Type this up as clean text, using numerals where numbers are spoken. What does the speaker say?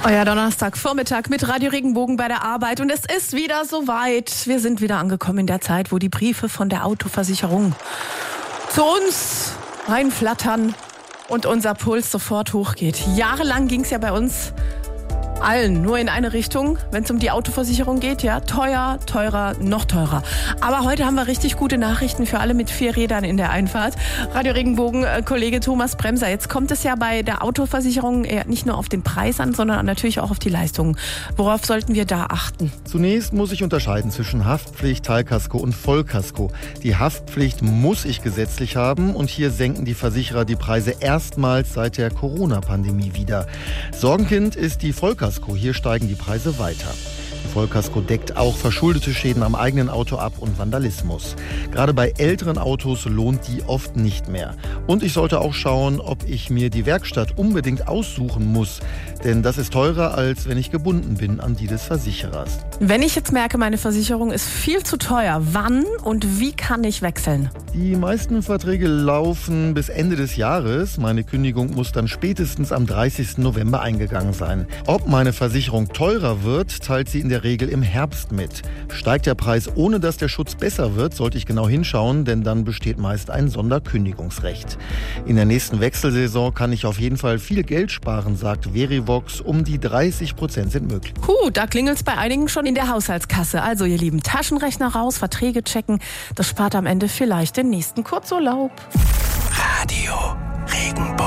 Euer Donnerstagvormittag mit Radio Regenbogen bei der Arbeit und es ist wieder soweit. Wir sind wieder angekommen in der Zeit, wo die Briefe von der Autoversicherung zu uns reinflattern und unser Puls sofort hochgeht. Jahrelang ging es ja bei uns allen nur in eine Richtung, wenn es um die Autoversicherung geht. Ja, teuer, teurer, noch teurer. Aber heute haben wir richtig gute Nachrichten für alle mit 4 Rädern in der Einfahrt. Radio Regenbogen, Kollege Thomas Bremser. Jetzt kommt es ja bei der Autoversicherung nicht nur auf den Preis an, sondern natürlich auch auf die Leistungen. Worauf sollten wir da achten? Zunächst muss ich unterscheiden zwischen Haftpflicht, Teilkasko und Vollkasko. Die Haftpflicht muss ich gesetzlich haben und hier senken die Versicherer die Preise erstmals seit der Corona-Pandemie wieder. Sorgenkind ist die Vollkasko. Hier steigen die Preise weiter. Die Vollkasko deckt auch verschuldete Schäden am eigenen Auto ab und Vandalismus. Gerade bei älteren Autos lohnt die oft nicht mehr. Und ich sollte auch schauen, ob ich mir die Werkstatt unbedingt aussuchen muss. Denn das ist teurer, als wenn ich gebunden bin an die des Versicherers. Wenn ich jetzt merke, meine Versicherung ist viel zu teuer, wann und wie kann ich wechseln? Die meisten Verträge laufen bis Ende des Jahres. Meine Kündigung muss dann spätestens am 30. November eingegangen sein. Ob meine Versicherung teurer wird, teilt sie in der Regel im Herbst mit. Steigt der Preis, ohne dass der Schutz besser wird, sollte ich genau hinschauen, denn dann besteht meist ein Sonderkündigungsrecht. In der nächsten Wechselsaison kann ich auf jeden Fall viel Geld sparen, sagt Verivox. Um die 30% sind möglich. Da klingelt's bei einigen schon in der Haushaltskasse. Also ihr Lieben, Taschenrechner raus, Verträge checken. Das spart am Ende vielleicht den nächsten Kurzurlaub. Radio Regenbogen.